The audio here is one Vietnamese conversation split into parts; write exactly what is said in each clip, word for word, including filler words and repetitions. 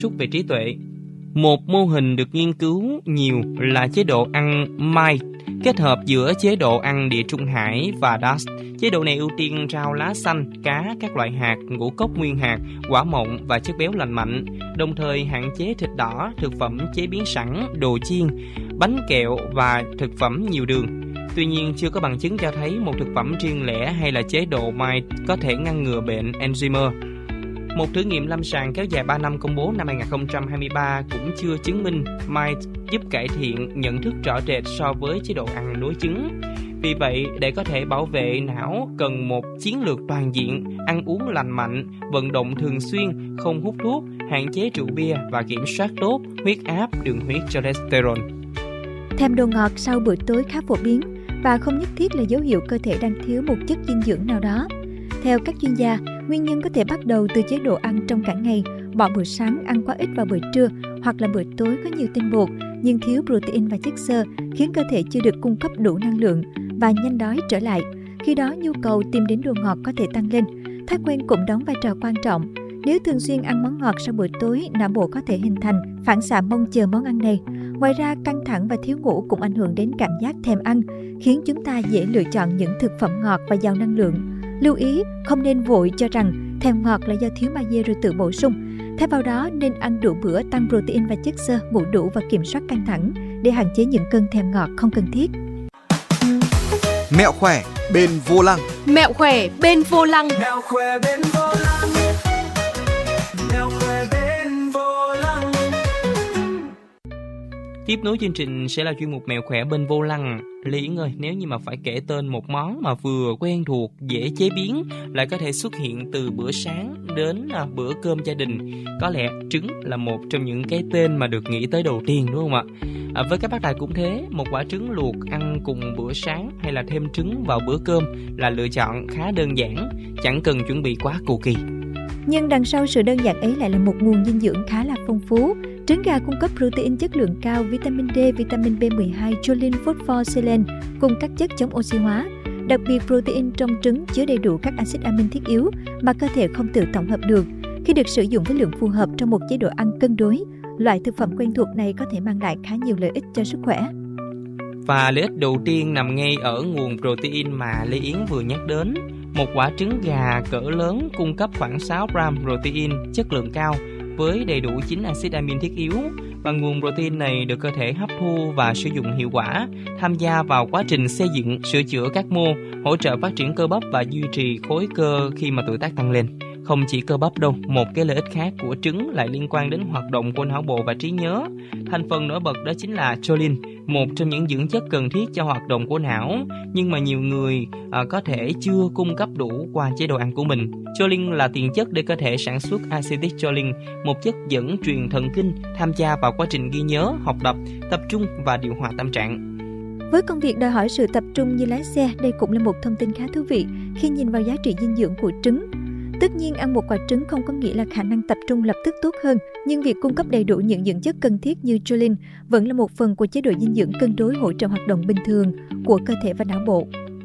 Chút về trí tuệ. Một mô hình được nghiên cứu nhiều là chế độ ăn Might, kết hợp giữa chế độ ăn Địa Trung Hải và đê a ét. Chế độ này ưu tiên rau lá xanh, cá, các loại hạt, ngũ cốc nguyên hạt, quả mọng và chất béo lành mạnh, đồng thời hạn chế thịt đỏ, thực phẩm chế biến sẵn, đồ chiên, bánh kẹo và thực phẩm nhiều đường. Tuy nhiên, chưa có bằng chứng cho thấy một thực phẩm riêng lẻ hay là chế độ Might có thể ngăn ngừa bệnh Alzheimer. Một thử nghiệm lâm sàng kéo dài ba năm công bố năm hai không hai ba cũng chưa chứng minh Might giúp cải thiện nhận thức rõ rệt so với chế độ ăn đối chứng. Vì vậy, để có thể bảo vệ não cần một chiến lược toàn diện, ăn uống lành mạnh, vận động thường xuyên, không hút thuốc, hạn chế rượu bia và kiểm soát tốt huyết áp, đường huyết, cholesterol. Thèm đồ ngọt sau bữa tối khá phổ biến và không nhất thiết là dấu hiệu cơ thể đang thiếu một chất dinh dưỡng nào đó. Theo các chuyên gia, nguyên nhân có thể bắt đầu từ chế độ ăn trong cả ngày, bỏ bữa sáng, ăn quá ít vào bữa trưa hoặc là bữa tối có nhiều tinh bột nhưng thiếu protein và chất xơ khiến cơ thể chưa được cung cấp đủ năng lượng và nhanh đói trở lại. Khi đó nhu cầu tìm đến đồ ngọt có thể tăng lên. Thói quen cũng đóng vai trò quan trọng. Nếu thường xuyên ăn món ngọt sau bữa tối, não bộ có thể hình thành phản xạ mong chờ món ăn này. Ngoài ra, căng thẳng và thiếu ngủ cũng ảnh hưởng đến cảm giác thèm ăn, khiến chúng ta dễ lựa chọn những thực phẩm ngọt và giàu năng lượng. Lưu ý, không nên vội cho rằng thèm ngọt là do thiếu magie rồi tự bổ sung. Thay vào đó, nên ăn đủ bữa, tăng protein và chất xơ, ngủ đủ và kiểm soát căng thẳng để hạn chế những cơn thèm ngọt không cần thiết. Mẹo khỏe bên vô lăng. Mẹo khỏe bên vô lăng. Mẹo khỏe bên vô lăng. Mẹo khỏe bên vô lăng. Tiếp nối chương trình sẽ là chuyên mục Mẹo khỏe bên vô lăng. Lê Yến ơi, nếu như mà phải kể tên một món mà vừa quen thuộc, dễ chế biến, lại có thể xuất hiện từ bữa sáng đến à, bữa cơm gia đình, có lẽ trứng là một trong những cái tên mà được nghĩ tới đầu tiên, đúng không ạ? À, với các bác tài cũng thế, một quả trứng luộc ăn cùng bữa sáng hay là thêm trứng vào bữa cơm là lựa chọn khá đơn giản, chẳng cần chuẩn bị quá cầu kỳ. Nhưng đằng sau sự đơn giản ấy lại là một nguồn dinh dưỡng khá là phong phú. Trứng gà cung cấp protein chất lượng cao, vitamin D, vitamin B mười hai, choline, phosphor, selen cùng các chất chống oxy hóa. Đặc biệt, protein trong trứng chứa đầy đủ các axit amin thiết yếu mà cơ thể không tự tổng hợp được. Khi được sử dụng với lượng phù hợp trong một chế độ ăn cân đối, loại thực phẩm quen thuộc này có thể mang lại khá nhiều lợi ích cho sức khỏe. Và lợi ích đầu tiên nằm ngay ở nguồn protein mà Lê Yến vừa nhắc đến. Một quả trứng gà cỡ lớn cung cấp khoảng sáu gram protein chất lượng cao với đầy đủ chín axit amin thiết yếu, và nguồn protein này được cơ thể hấp thu và sử dụng hiệu quả, tham gia vào quá trình xây dựng, sửa chữa các mô, hỗ trợ phát triển cơ bắp và duy trì khối cơ khi mà tuổi tác tăng lên. Không chỉ cơ bắp đâu, một cái lợi ích khác của trứng lại liên quan đến hoạt động của não bộ và trí nhớ. Thành phần nổi bật đó chính là choline, một trong những dưỡng chất cần thiết cho hoạt động của não, nhưng mà nhiều người à, có thể chưa cung cấp đủ qua chế độ ăn của mình. Choline là tiền chất để cơ thể sản xuất acetylcholine, một chất dẫn truyền thần kinh tham gia vào quá trình ghi nhớ, học tập, tập trung và điều hòa tâm trạng. Với công việc đòi hỏi sự tập trung như lái xe, đây cũng là một thông tin khá thú vị khi nhìn vào giá trị dinh dưỡng của trứng. Tất nhiên, ăn một quả trứng không có nghĩa là khả năng tập trung lập tức tốt hơn, nhưng việc cung cấp đầy đủ những dưỡng chất cần thiết như choline vẫn là một phần của chế độ dinh dưỡng cân đối hỗ trợ hoạt động bình thường của cơ thể và não bộ.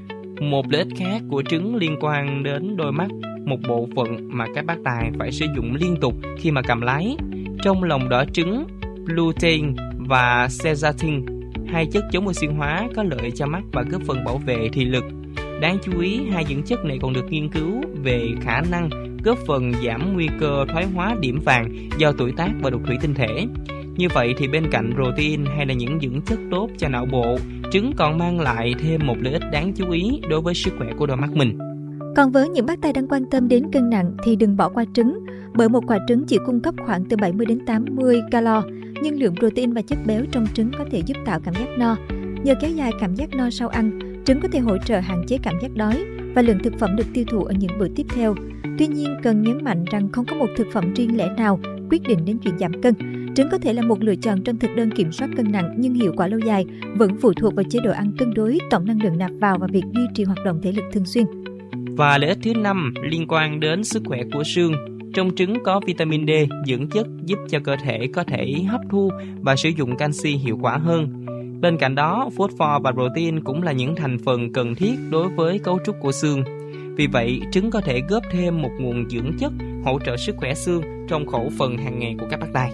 Một lợi ích khác của trứng liên quan đến đôi mắt, một bộ phận mà các bác tài phải sử dụng liên tục khi mà cầm lái. Trong lòng đỏ trứng, lutein và zeaxanthin, hai chất chống oxy hóa có lợi cho mắt và góp phần bảo vệ thị lực. Đáng chú ý, hai dưỡng chất này còn được nghiên cứu về khả năng góp phần giảm nguy cơ thoái hóa điểm vàng do tuổi tác và đục thủy tinh thể. Như vậy thì bên cạnh protein hay là những dưỡng chất tốt cho não bộ, trứng còn mang lại thêm một lợi ích đáng chú ý đối với sức khỏe của đôi mắt mình. Còn với những bác tài đang quan tâm đến cân nặng thì đừng bỏ qua trứng, bởi một quả trứng chỉ cung cấp khoảng từ bảy mươi đến tám mươi calo, nhưng lượng protein và chất béo trong trứng có thể giúp tạo cảm giác no. Nhờ kéo dài cảm giác no sau ăn, trứng có thể hỗ trợ hạn chế cảm giác đói và lượng thực phẩm được tiêu thụ ở những bữa tiếp theo. Tuy nhiên, cần nhấn mạnh rằng không có một thực phẩm riêng lẻ nào quyết định đến chuyện giảm cân. Trứng có thể là một lựa chọn trong thực đơn kiểm soát cân nặng, nhưng hiệu quả lâu dài vẫn phụ thuộc vào chế độ ăn cân đối, tổng năng lượng nạp vào và việc duy trì hoạt động thể lực thường xuyên. Và lợi ích thứ năm liên quan đến sức khỏe của xương. Trong trứng có vitamin D, dưỡng chất giúp cho cơ thể có thể hấp thu và sử dụng canxi hiệu quả hơn. Bên cạnh đó, phosphor và protein cũng là những thành phần cần thiết đối với cấu trúc của xương. Vì vậy, trứng có thể góp thêm một nguồn dưỡng chất hỗ trợ sức khỏe xương trong khẩu phần hàng ngày của các bác tài.